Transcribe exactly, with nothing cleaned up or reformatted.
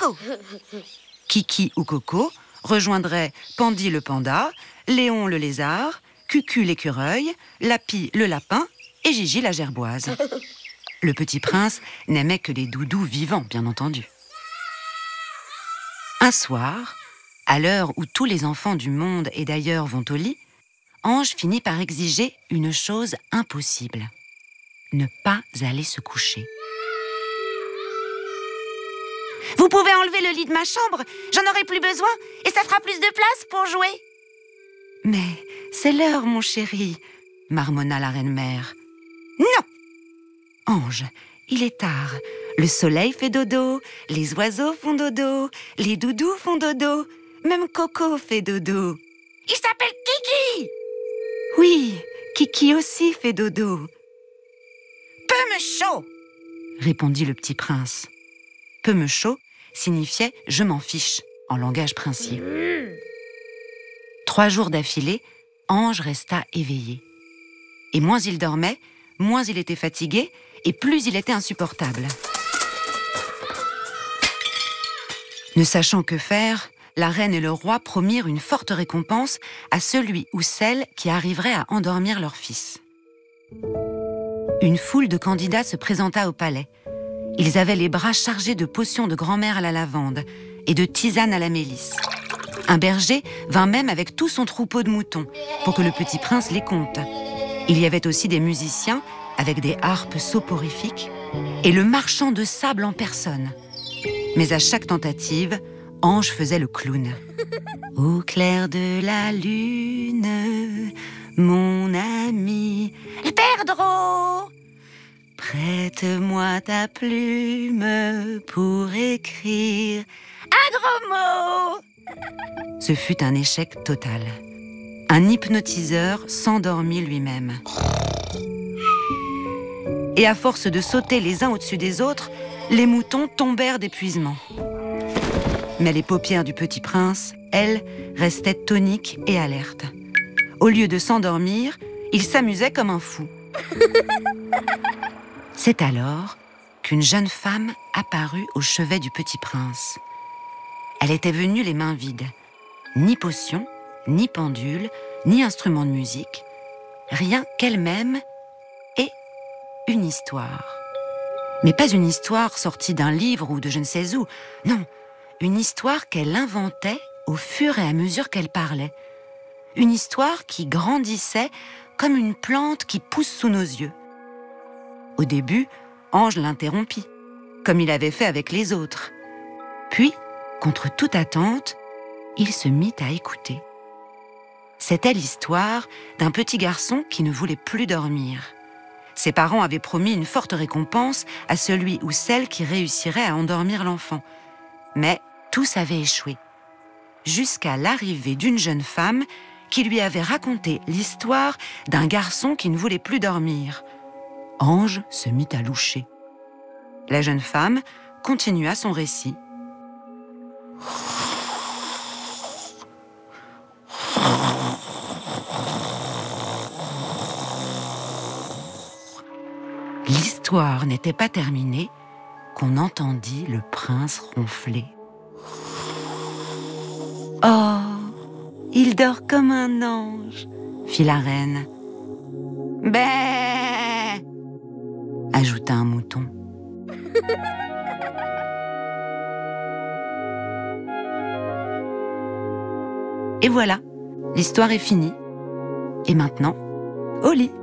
Coco. Kiki ou Coco rejoindraient Pandy le panda, Léon le lézard, Cucu l'écureuil, Lapi le lapin et Gigi la gerboise. Le petit prince n'aimait que les doudous vivants, bien entendu. Un soir, à l'heure où tous les enfants du monde et d'ailleurs vont au lit, Ange finit par exiger une chose impossible. Ne pas aller se coucher. Vous pouvez enlever le lit de ma chambre, j'en aurai plus besoin et ça fera plus de place pour jouer. Mais c'est l'heure, mon chéri, marmonna la reine-mère. Non! Ange, il est tard. Le soleil fait dodo, les oiseaux font dodo, les doudous font dodo, même Coco fait dodo. Il s'appelle Kiki! Oui, Kiki aussi fait dodo. Peu me chaud! Répondit le petit prince. Peu me chaud signifiait « je m'en fiche » en langage princier. Mmh. Trois jours d'affilée, Ange resta éveillé. Et moins il dormait, moins il était fatigué et plus il était insupportable. Ne sachant que faire, la reine et le roi promirent une forte récompense à celui ou celle qui arriverait à endormir leur fils. Une foule de candidats se présenta au palais. Ils avaient les bras chargés de potions de grand-mère à la lavande et de tisanes à la mélisse. Un berger vint même avec tout son troupeau de moutons pour que le petit prince les compte. Il y avait aussi des musiciens avec des harpes soporifiques et le marchand de sable en personne. Mais à chaque tentative, Ange faisait le clown. Au clair de la lune, mon ami Pedro, prête-moi ta plume pour écrire un gros mot. Ce fut un échec total. Un hypnotiseur s'endormit lui-même. Et à force de sauter les uns au-dessus des autres, les moutons tombèrent d'épuisement. Mais les paupières du petit prince, elles, restaient toniques et alertes. Au lieu de s'endormir, il s'amusait comme un fou. C'est alors qu'une jeune femme apparut au chevet du petit prince. Elle était venue les mains vides. Ni potion, ni pendule, ni instrument de musique. Rien qu'elle-même et une histoire. Mais pas une histoire sortie d'un livre ou de je ne sais où. Non, une histoire qu'elle inventait au fur et à mesure qu'elle parlait. Une histoire qui grandissait comme une plante qui pousse sous nos yeux. Au début, Ange l'interrompit, comme il avait fait avec les autres. Puis, contre toute attente, il se mit à écouter. C'était l'histoire d'un petit garçon qui ne voulait plus dormir. Ses parents avaient promis une forte récompense à celui ou celle qui réussirait à endormir l'enfant. Mais tous avaient échoué, jusqu'à l'arrivée d'une jeune femme qui lui avait raconté l'histoire d'un garçon qui ne voulait plus dormir. Ange se mit à loucher. La jeune femme continua son récit. L'histoire n'était pas terminée qu'on entendit le prince ronfler. « Oh, il dort comme un ange !» fit la reine. « Bé !» ajouta un mouton. Et voilà, l'histoire est finie. Et maintenant, au lit.